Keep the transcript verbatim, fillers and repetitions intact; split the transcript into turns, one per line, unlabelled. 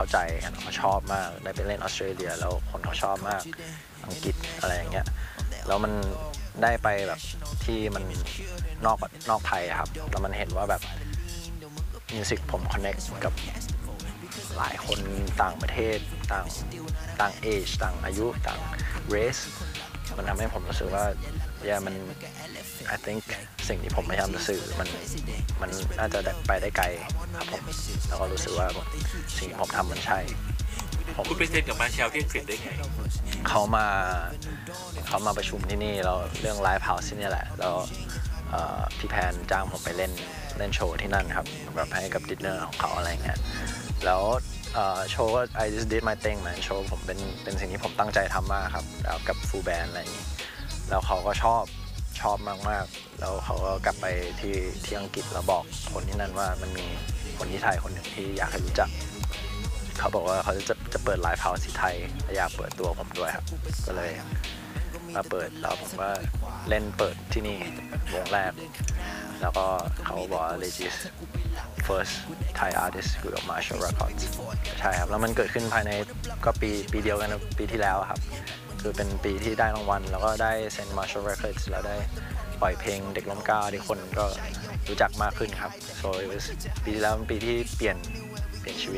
ใจกันเขาชอบมากได้ไปเล่นออสเตรเลียแล้วคนเขาชอบมากอังกฤษอะไรอย่างเงี้ยแล้วมันได้ไปแบบที่มันนอกนอกไทยครับแล้วมันเห็นว่าแบบมิวสิกผมคอนเนคกับหลายคนต่างประเทศต่างต่างเอจต่างอายุต่างเรสมันทำให้ผมรู้สึกว่าyeah มัน I think สิ่งที่ผมพยายามจะสื่อมันมันน่าจะไปได้ไกลครับผมแล้วก็รู้สึกว่าสิ่งที่ผมทำมันใช่
ผมคุณไปเซ็นกับมาเชลที่อังกฤษได้ไง
เขามาเขามาประชุมที่นี่เราเรื่องไลฟ์เฮาส์ที่นี่แหละแล้วพี่แพนจ้างผมไปเล่นเล่นโชว์ที่นั่นครับแบบให้กับดินเนอร์ของเขาอะไรเงี้ยแล้วโชว์ก็ I just did my thing มันโชว์ผมเป็นเป็นสิ่งที่ผมตั้งใจทำมากครับแล้วกับฟูลแบนด์อะไรอย่างนี้แล้วเขาก็ชอบชอบมากๆแล้วเขาก็กลับไปที่ที่อังกฤษแล้วบอกคนที่นั่นว่ามันมีคนที่ไทยคนหนึ่งที่อยากให้รู้จักเขาบอกว่าเขาจะจะเปิดไลฟ์เฮาส์ที่ไทยอยากเปิดตัวผมด้วยครับก็เลยมาเปิดแล้วผมก็เล่นเปิดที่นี่วงแรกแล้วก็เขาบอก Regis first Thai artist คือ Marshall Records ใช่ครับแล้วมันเกิดขึ้นภายในก็ปีปีเดียวกันปีที่แล้วครับคือเป็นปีที่ได้รางวัลแล้วก็ได้เซ็น Marshall Records แล้วได้ปล่อยเพลงเด็กล้มกล้าที่คนก็รู้จักมากขึ้นครับ so it was ปีที่แล้วเป็นปีที่เปลี่ยนเปลี่ยนชีวิต